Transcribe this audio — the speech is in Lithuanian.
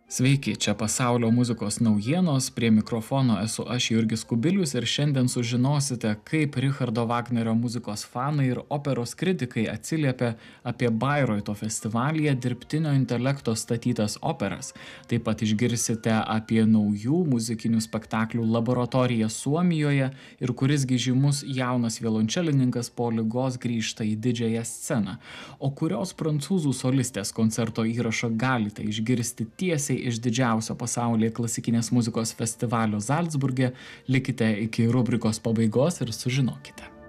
Sveiki, čia pasaulio muzikos naujienos, prie mikrofono esu aš Jurgis Kubilius ir šiandien sužinosite, kaip Richardo Vagnerio muzikos fanai ir operos kritikai atsiliepia apie Bairoito festivalyje dirbtinio intelekto statytas operas. Taip pat išgirsite apie naujų muzikinių spektaklių laboratoriją Suomijoje ir kurisgi žymus jaunas violončelininkas po ligos grįžta į didžiąją sceną, o kurios prancūzų solistės koncerto įrašą galite išgirsti tiesiai iš didžiausio pasaulyje klasikinės muzikos festivalio Zalcburge. Likite iki rubrikos pabaigos ir sužinokite.